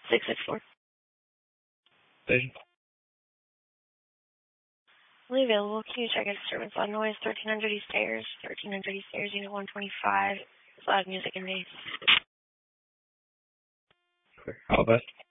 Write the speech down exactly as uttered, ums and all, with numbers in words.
six six four. Station. Fully available. Can you check a disturbance on noise? thirteen hundred East Stairs. thirteen hundred East Stairs, Unit one twenty-five. It's loud music and bass. Clear. How about